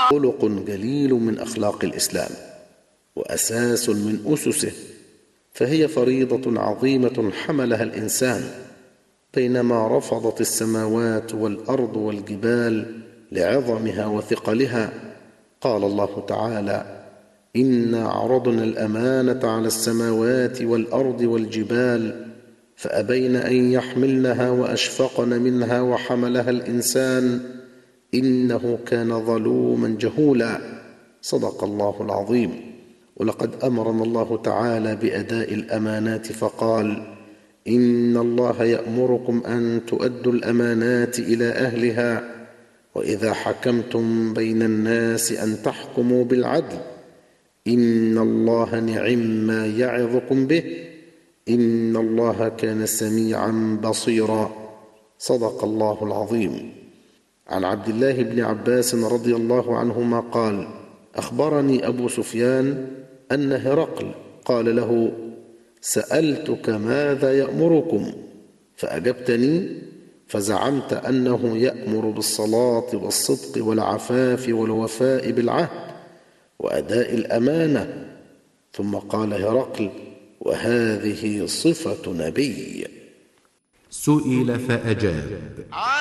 خلق جليل من أخلاق الإسلام وأساس من أسسه، فهي فريضة عظيمة حملها الإنسان بينما رفضت السماوات والأرض والجبال لعظمها وثقلها. قال الله تعالى: إنا عرضنا الأمانة على السماوات والأرض والجبال فأبين أن يحملنها وأشفقن منها وحملها الإنسان إنه كان ظلوما جهولا. صدق الله العظيم. ولقد أمرنا الله تعالى بأداء الأمانات فقال: إن الله يأمركم أن تؤدوا الأمانات إلى أهلها وإذا حكمتم بين الناس أن تحكموا بالعدل إن الله نعم يعظكم به إن الله كان سميعا بصيرا. صدق الله العظيم. عن عبد الله بن عباس رضي الله عنهما قال: أخبرني أبو سفيان أن هرقل قال له: سألتك ماذا يأمركم؟ فأجبتني فزعمت أنه يأمر بالصلاة والصدق والعفاف والوفاء بالعهد وأداء الأمانة. ثم قال هرقل: وهذه صفة نبي. سئل فأجاب: